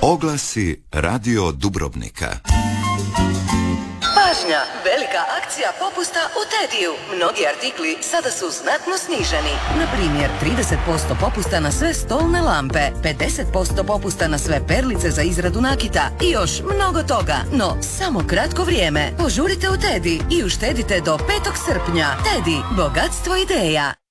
Oglasi Radio Dubrovnika. Pažnja! Velika akcija popusta u Tediju. Mnogi artikli sada su znatno sniženi. Na primjer, 30% popusta na sve stolne lampe, 50% popusta na sve perlice za izradu nakita i još mnogo toga. No, samo kratko vrijeme. Požurite u Tedi i uštedite do 5. srpnja. Tedi, bogatstvo ideja.